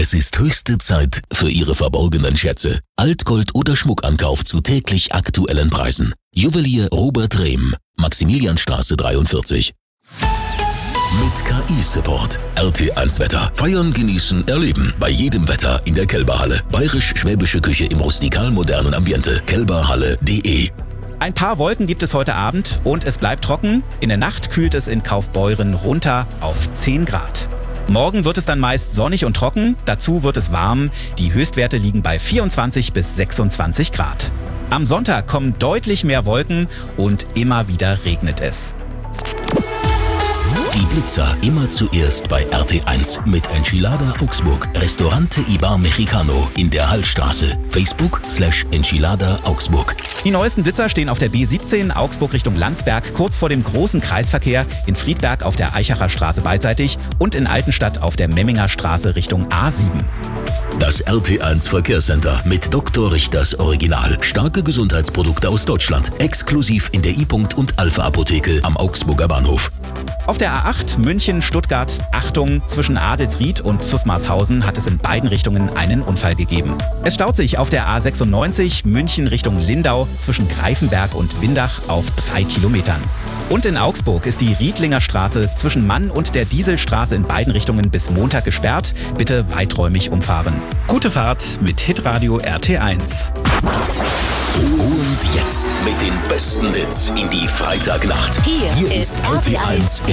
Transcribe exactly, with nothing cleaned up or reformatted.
Es ist höchste Zeit für Ihre verborgenen Schätze. Altgold oder Schmuckankauf zu täglich aktuellen Preisen. Juwelier Robert Rehm, Maximilianstraße dreiundvierzig. Mit K I-Support. R T eins Wetter. Feiern, genießen, erleben. Bei jedem Wetter in der Kälberhalle. Bayerisch-schwäbische Küche im rustikal-modernen Ambiente. kälberhalle punkt de. Ein paar Wolken gibt es heute Abend und es bleibt trocken. In der Nacht kühlt es in Kaufbeuren runter auf zehn Grad. Morgen wird es dann meist sonnig und trocken. Dazu wird es warm. Die Höchstwerte liegen bei vierundzwanzig bis sechsundzwanzig Grad. Am Sonntag kommen deutlich mehr Wolken und immer wieder regnet es. Die Blitzer immer zuerst bei R T eins mit Enchilada Augsburg. Restaurante Ibar Mexicano in der Hallstraße. Facebook slash Enchilada Augsburg. Die neuesten Blitzer stehen auf der B siebzehn Augsburg Richtung Landsberg, kurz vor dem großen Kreisverkehr, in Friedberg auf der Eichacher Straße beidseitig und in Altenstadt auf der Memminger Straße Richtung A sieben. Das R T eins Verkehrscenter mit Doktor Richters Original. Starke Gesundheitsprodukte aus Deutschland. Exklusiv in der I-Punkt und Alpha-Apotheke am Augsburger Bahnhof. Auf der A acht München-Stuttgart, Achtung, zwischen Adelsried und Zusmarshausen hat es in beiden Richtungen einen Unfall gegeben. Es staut sich auf der A sechsundneunzig München Richtung Lindau zwischen Greifenberg und Windach auf drei Kilometern. Und in Augsburg ist die Riedlinger Straße zwischen Mann und der Dieselstraße in beiden Richtungen bis Montag gesperrt. Bitte weiträumig umfahren. Gute Fahrt mit Hitradio R T eins. Und jetzt mit den besten Hits in die Freitagnacht. Hier, Hier ist R T eins